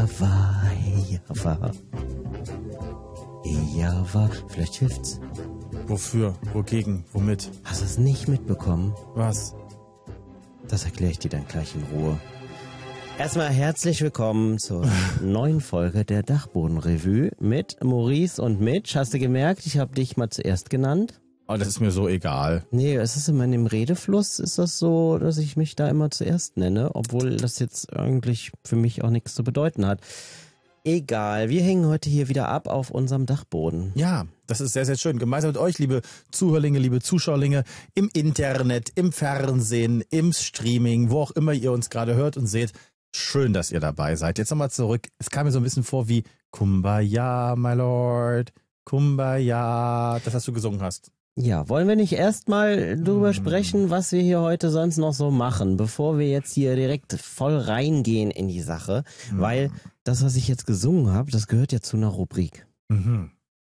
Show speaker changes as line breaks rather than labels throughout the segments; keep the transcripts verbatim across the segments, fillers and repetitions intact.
Java, Java. Java, vielleicht hilft's.
Wofür? Wogegen? Womit?
Hast du es nicht mitbekommen?
Was?
Das erkläre ich dir dann gleich in Ruhe. Erstmal herzlich willkommen zur neuen Folge der Dachboden-Revue mit Maurice und Mitch. Hast du gemerkt, ich habe dich mal zuerst genannt?
Oh, das ist mir so egal.
Nee, es ist immer in dem Redefluss, ist das so, dass ich mich da immer zuerst nenne, obwohl das jetzt eigentlich für mich auch nichts zu bedeuten hat. Egal, wir hängen heute hier wieder ab auf unserem Dachboden.
Ja, das ist sehr, sehr schön. Gemeinsam mit euch, liebe Zuhörlinge, liebe Zuschauerlinge, im Internet, im Fernsehen, im Streaming, wo auch immer ihr uns gerade hört und seht. Schön, dass ihr dabei seid. Jetzt nochmal zurück. Es kam mir so ein bisschen vor wie Kumbaya, my lord, Kumbaya, das, was du gesungen hast.
Ja, wollen wir nicht erstmal drüber hm. sprechen, was wir hier heute sonst noch so machen, bevor wir jetzt hier direkt voll reingehen in die Sache, hm. weil das, was ich jetzt gesungen habe, das gehört ja zu einer Rubrik.
Mhm.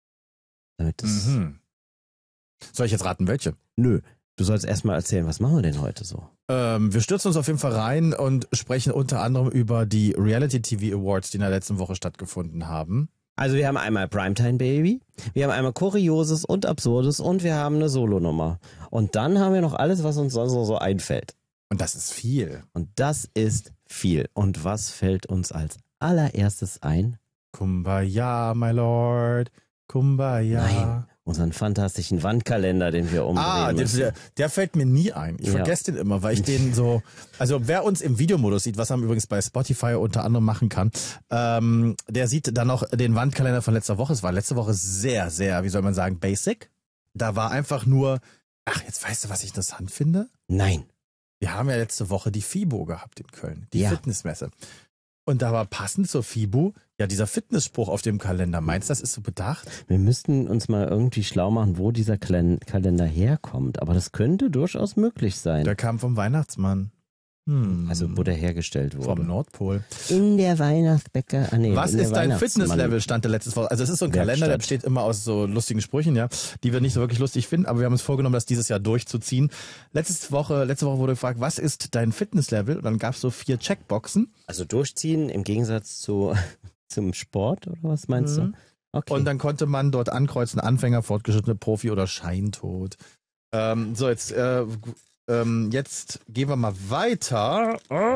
Damit das
Mhm. Soll ich jetzt raten, welche?
Nö, du sollst erstmal erzählen, was machen wir denn heute so?
Ähm, wir stürzen uns auf jeden Fall rein und sprechen unter anderem über die Reality-T V Awards, die in der letzten Woche stattgefunden haben.
Also wir haben einmal Primetime Baby, wir haben einmal Kurioses und Absurdes und wir haben eine Solonummer. Und dann haben wir noch alles, was uns sonst noch so einfällt.
Und das ist viel.
Und das ist viel. Und was fällt uns als allererstes ein?
Kumbaya, my lord, Kumbaya.
Nein, unseren fantastischen Wandkalender, den wir umdrehen
Ah, der, der, der fällt mir nie ein. Ich
Ja.
vergesse den immer, weil ich den so... Also wer uns im Videomodus sieht, was man übrigens bei Spotify unter anderem machen kann, ähm, der sieht dann noch den Wandkalender von letzter Woche. Es war letzte Woche sehr, sehr, wie soll man sagen, basic. Da war einfach nur... Ach, jetzt weißt du, was ich interessant finde?
Nein.
Wir haben ja letzte Woche die FIBO gehabt in Köln, die
Ja.
Fitnessmesse. Und da war passend zur FIBO ja dieser Fitnessspruch auf dem Kalender. Meinst du, das ist so bedacht?
Wir müssten uns mal irgendwie schlau machen, wo dieser Kalen- Kalender herkommt. Aber das könnte durchaus möglich sein.
Der kam vom Weihnachtsmann. Hm.
Also wo der hergestellt wurde.
Vom Nordpol.
In der Weihnachtsbäcker. Ah, nee,
Was
in der
ist dein
Weihnachtsmann-
Fitnesslevel, stand der letztes Woche. Also es ist so ein Kalender, der
Werkstatt.
besteht immer aus so lustigen Sprüchen, ja, die wir nicht so wirklich lustig finden, aber wir haben uns vorgenommen, das dieses Jahr durchzuziehen. Letzte Woche, letzte Woche wurde gefragt, was ist dein Fitnesslevel? Und dann gab es so vier Checkboxen.
Also durchziehen im Gegensatz zu zum Sport oder was meinst
Mhm.
du? Okay.
Und dann konnte man dort ankreuzen, Anfänger, Fortgeschrittene, Profi oder Scheintod. Ähm, so, jetzt, äh, ähm, jetzt gehen wir mal weiter.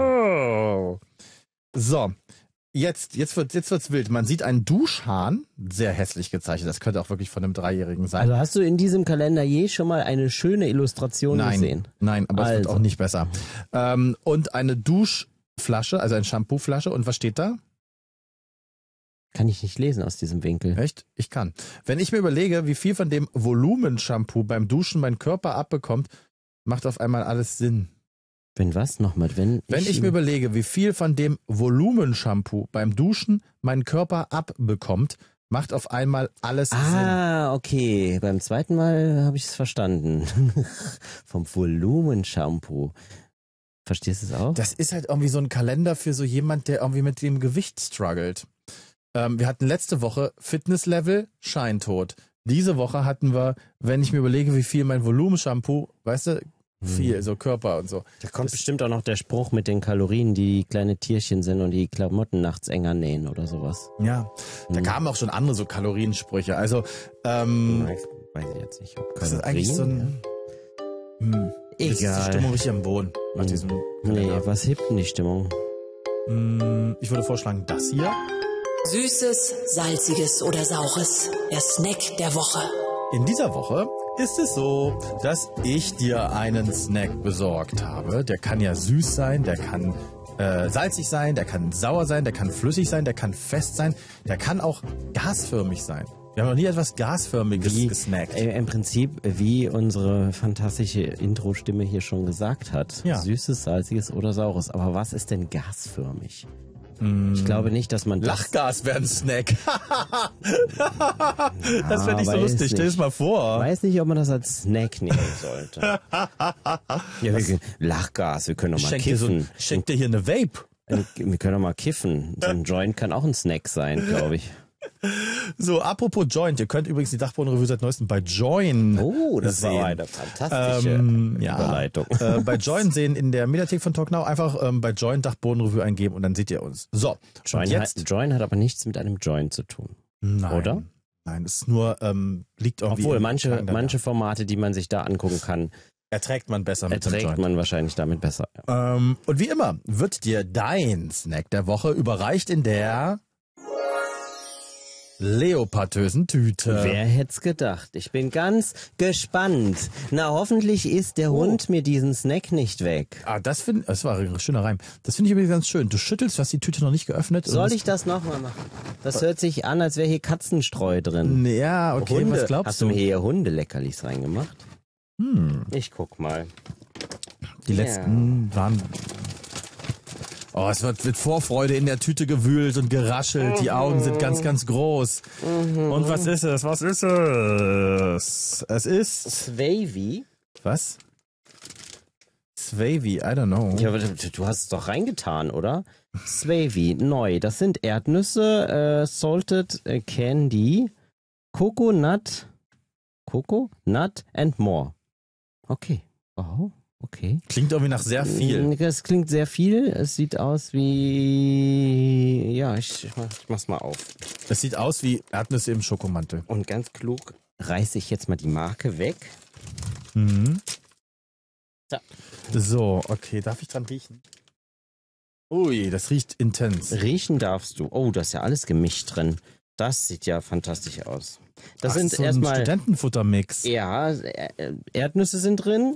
Oh. So, jetzt, jetzt wird, jetzt wird's wild. Man sieht einen Duschhahn, sehr hässlich gezeichnet. Das könnte auch wirklich von einem Dreijährigen sein.
Also hast du in diesem Kalender je schon mal eine schöne Illustration
nein,
gesehen?
nein, aber es wird
Also.
auch nicht besser. Ähm, und eine Duschflasche, also eine Shampooflasche. Und was steht da?
Kann ich nicht lesen aus diesem Winkel.
Echt? Ich kann. Wenn ich mir überlege, wie viel von dem Volumenshampoo beim Duschen mein Körper abbekommt, macht auf einmal alles Sinn.
Wenn was nochmal? Wenn,
Wenn ich mir überlege, wie viel von dem Volumenshampoo beim Duschen mein Körper abbekommt, macht auf einmal alles Sinn.
Ah, okay. Beim zweiten Mal habe ich es verstanden. Vom Volumenshampoo. Verstehst du es auch?
Das ist halt irgendwie so ein Kalender für so jemand, der irgendwie mit dem Gewicht struggelt. Ähm, wir hatten letzte Woche Fitnesslevel, Scheintod. Diese Woche hatten wir, wenn ich mir überlege, wie viel mein Volumenshampoo, weißt du, viel, so Körper und so.
Da kommt
Das-
bestimmt auch noch der Spruch mit den Kalorien, die kleine Tierchen sind und die Klamotten nachts enger nähen oder sowas.
Ja, da
Hm.
kamen auch schon andere so Kaloriensprüche. Also, ähm,
Weiß weiß ich jetzt nicht. Ob
das ist eigentlich so ein... Hm, jetzt ist die
Egal.
Stimmung richtig am Boden nach
Hm.
diesem
Nee,
Kalender.
was hebt denn die Stimmung?
Hm, ich würde vorschlagen, das hier.
Süßes, salziges oder saures. Der Snack der Woche.
In dieser Woche ist es so, dass ich dir einen Snack besorgt habe. Der kann ja süß sein, der kann äh, salzig sein, der kann sauer sein, der kann flüssig sein, der kann fest sein, der kann auch gasförmig sein. Wir haben noch nie etwas gasförmiges
Wie,
gesnackt.
äh, Im Prinzip, wie unsere fantastische Intro-Stimme hier schon gesagt hat.
Ja.
Süßes, salziges oder saures. Aber was ist denn gasförmig?
Mm.
Ich glaube nicht, dass man das...
Lachgas wäre ein Snack. das wäre nicht so
weiß
lustig. Stell es
nicht.
mal vor.
weiß nicht, ob man das als Snack nehmen sollte. ja, wir, können- Lachgas, wir können doch mal
Schenk dir, so,
kiffen.
schenk dir hier eine Vape.
Äh, Wir können doch mal kiffen. So ein Joint kann auch ein Snack sein, glaube ich.
So, apropos Joint. Ihr könnt übrigens die Dachbodenrevue seit neuestem bei Join
Oh, das
sehen.
war eine fantastische
Ähm, ja.
Überleitung.
Äh, bei Join sehen in der Mediathek von Talknow einfach ähm, bei Join Dachbodenrevue eingeben und dann seht ihr uns. So,
Join,
und jetzt...
hat, Join hat aber nichts mit einem Joint zu tun.
Nein.
Oder?
Nein, es ist nur, ähm, liegt irgendwie...
Obwohl,
im
manche,
Klang der
manche Formate, die man sich da angucken kann,
erträgt man besser mit dem
erträgt
Joint.
man wahrscheinlich damit besser. Ja.
Ähm, und wie immer wird dir dein Snack der Woche überreicht in der leopardösen Tüte.
Wer hätt's gedacht? Ich bin ganz gespannt. Na, hoffentlich isst der
Oh.
Hund mir diesen Snack nicht weg.
Ah, das finde das war ein schöner Reim. Das finde ich übrigens ganz schön. Du schüttelst, du hast die Tüte noch nicht geöffnet.
Soll
und
ich das nochmal machen? Das hört sich an, als wäre hier Katzenstreu drin.
Ja, okay,
Hunde.
was glaubst
Hast
du?
du mir hier Hundeleckerlis reingemacht?
Hm,
Ich guck mal.
die
Ja.
letzten waren... Oh, es wird mit Vorfreude in der Tüte gewühlt und geraschelt. Die Augen sind ganz, ganz groß. Und was ist es? Was ist es? Es ist...
Swavy?
Was? Swavy, I don't know.
Ja, aber du, du hast es doch reingetan, oder? Swavy, neu. Das sind Erdnüsse, äh, Salted äh, Candy, Coconut, Coco, Nut and more. Okay. Oh, okay.
Klingt irgendwie nach sehr viel.
Das klingt sehr viel. Es sieht aus wie... Ja, ich, ich, mach, ich mach's mal auf.
Es sieht aus wie Erdnüsse im Schokomantel.
Und ganz klug reiße ich jetzt mal die Marke weg.
Mhm.
So.
So, okay, darf ich dran riechen? Ui, das riecht intens.
Riechen darfst du. Oh, da ist ja alles gemischt drin. Das sieht ja fantastisch aus. Das
Ach,
sind
so ein
erstmal...
Studentenfuttermix.
Ja, äh, Erdnüsse sind drin.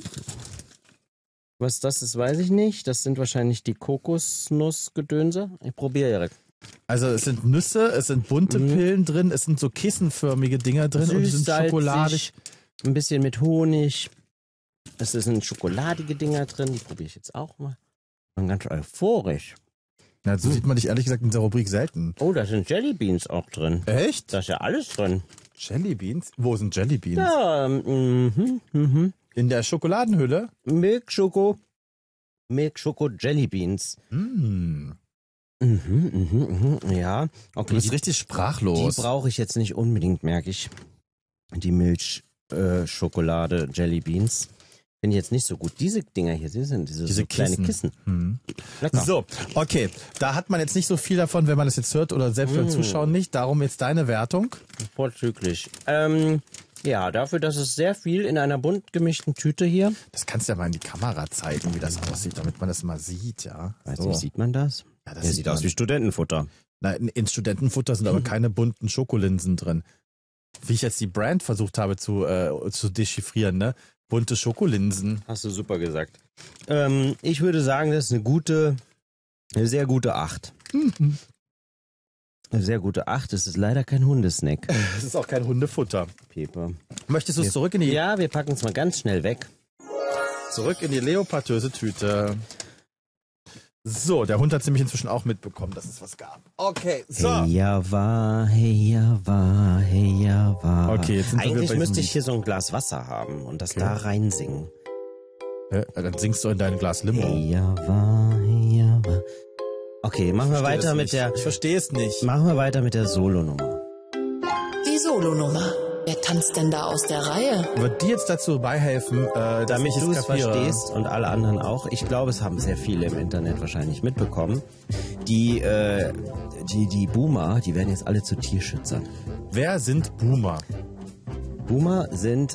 Was das ist, weiß ich nicht. Das sind wahrscheinlich die Kokosnussgedönse. Ich probiere direkt.
Also es sind Nüsse, es sind bunte
Mhm.
Pillen drin, es sind so kissenförmige Dinger drin und die sind
salzig,
schokoladig.
ein bisschen mit Honig. Es sind schokoladige Dinger drin. Die probiere ich jetzt auch mal. Und ganz euphorisch.
Ja, so sieht man dich ehrlich gesagt in dieser Rubrik selten.
Oh, da sind Jellybeans auch drin.
Echt?
Da ist ja alles drin.
Jellybeans? Wo sind Jellybeans?
Ja, mhm, mhm.
In der Schokoladenhülle?
Milk Schoko. Milk Schoko Jellybeans.
Mm.
Mhm, mhm, mhm. Ja,
Du
okay.
bist
Die,
richtig
die
sprachlos.
brauche ich jetzt nicht unbedingt, merke ich. Die Milch äh, Schokolade Jellybeans. Finde ich jetzt nicht so gut. Diese Dinger hier, die sind diese,
Diese
so kleine
Kissen.
Kissen.
Hm.
Lecker.
So, okay. Da hat man jetzt nicht so viel davon, wenn man das jetzt hört oder selbst beim
Mm.
Zuschauen nicht. Darum jetzt deine Wertung.
Vorzüglich. Ähm, ja, dafür, dass es sehr viel in einer bunt gemischten Tüte hier.
Das kannst du ja mal in die Kamera zeigen, wie das aussieht, damit man das mal sieht, ja.
Weißt
So.
du, wie sieht man das?
Ja, das
Der
sieht
sieht
man.
aus wie Studentenfutter.
Na, in, in Studentenfutter sind aber keine bunten Schokolinsen drin. Wie ich jetzt die Brand versucht habe zu, äh, zu dechiffrieren, ne? Bunte Schokolinsen.
Hast du super gesagt. Ähm, ich würde sagen, das ist eine gute, eine sehr gute acht.
Mhm.
Eine sehr gute acht. Es ist leider kein Hundesnack.
Das ist auch kein Hundefutter.
Pepe.
Möchtest du es zurück in die,
Ja, wir packen es mal ganz schnell weg.
zurück in die leopardöse Tüte? So, der Hund hat nämlich inzwischen auch mitbekommen, dass es was gab. Okay, so.
Hey, ja, war, hey, ja, war, hey, ja, war.
Okay, jetzt sind wir
Eigentlich
bei
müsste
diesem
ich hier so ein Glas Wasser haben und das da reinsingen.
Ja, dann singst du in dein Glas Limo.
Hey, ja, war, hey, ja, war. Okay, machen wir
Ich verstehe
weiter
es
mit
nicht.
der,
Ich verstehe es nicht.
machen wir weiter mit der Solonummer.
Die Solonummer. Wer tanzt denn da aus der Reihe?
Wird die jetzt dazu beihelfen, äh, dass
Damit
ich
du es
kapiere?
verstehst und alle anderen auch. Ich glaube, es haben sehr viele im Internet wahrscheinlich mitbekommen. Die, äh, die, die Boomer, die werden jetzt alle zu Tierschützern.
Wer sind Boomer?
Boomer sind